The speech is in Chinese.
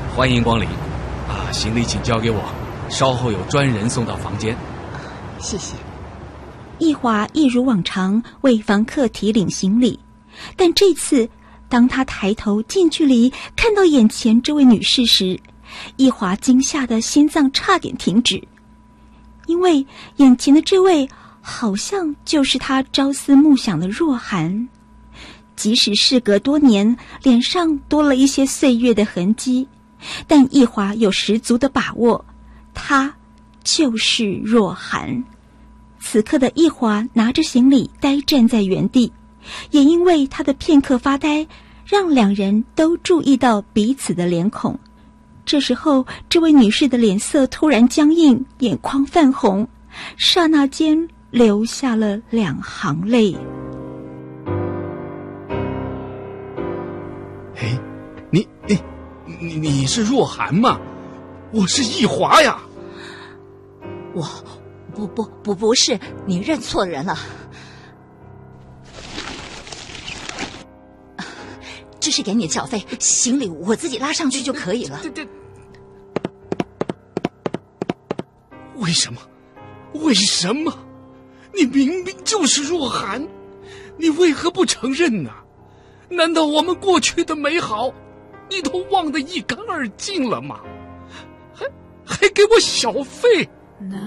欢迎光临。行李请交给我，稍后有专人送到房间。 谢谢。 奕华一如往常为房客提领行李，但这次当他抬头近距离看到眼前这位女士时，奕华惊吓的心脏差点停止，因为眼前的这位好像就是他朝思暮想的若涵。即使事隔多年，脸上多了一些岁月的痕迹，但奕华有十足的把握，她就是若涵。此刻的奕华拿着行李呆站在原地，也因为他的片刻发呆，让两人都注意到彼此的脸孔。这时候，这位女士的脸色突然僵硬，眼眶泛红，刹那间流下了2行泪。 哎，你是若涵吗？我是奕华呀。 我不是，你认错人了。这是给你缴费，行李我自己拉上去就可以了。 为什么？你明明就是若涵，你为何不承认呢？难道我们过去的美好你都忘得一干二净了吗？还给我小费？